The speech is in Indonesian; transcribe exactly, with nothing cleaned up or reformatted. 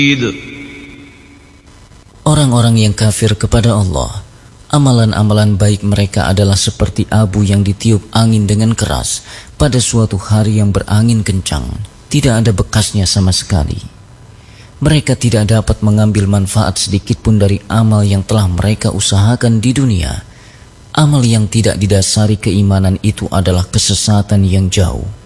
Orang-orang yang kafir kepada Allah, amalan-amalan baik mereka adalah seperti abu yang ditiup angin dengan keras pada suatu hari yang berangin kencang, tidak ada bekasnya sama sekali. Mereka tidak dapat mengambil manfaat sedikit pun dari amal yang telah mereka usahakan di dunia. Amal yang tidak didasari keimanan itu adalah kesesatan yang jauh.